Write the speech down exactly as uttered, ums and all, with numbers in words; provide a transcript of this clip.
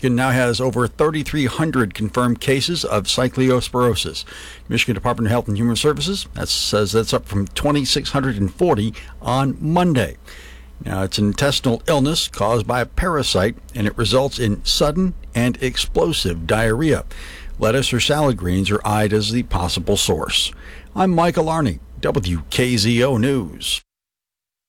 Michigan now has over thirty-three hundred confirmed cases of cyclosporosis. Michigan Department of Health and Human Services that says that's up from two thousand six hundred forty on Monday. Now, it's an intestinal illness caused by a parasite, and it results in sudden and explosive diarrhea. Lettuce or salad greens are eyed as the possible source. I'm Michael Arney, W K Z O News.